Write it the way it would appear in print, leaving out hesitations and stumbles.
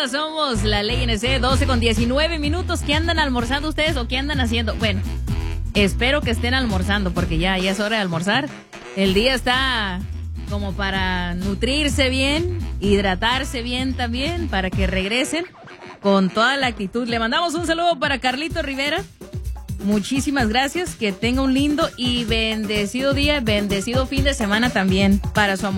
banda somos La Ley NC, 12:19. ¿Qué andan almorzando ustedes o qué andan haciendo? Bueno, espero que estén almorzando porque ya es hora de almorzar. El día está como para nutrirse bien, hidratarse bien también, para que regresen con toda la actitud. Le mandamos un saludo para Carlito Rivera. Muchísimas gracias, que tenga un lindo y bendecido día, bendecido fin de semana también para su amor.